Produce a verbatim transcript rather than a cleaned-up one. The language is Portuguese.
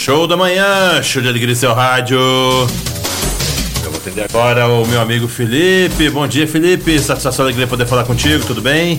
Show da manhã, show de alegria, seu rádio. Eu vou atender agora o meu amigo Felipe. Bom dia, Felipe. Satisfação e alegria poder falar contigo, tudo bem?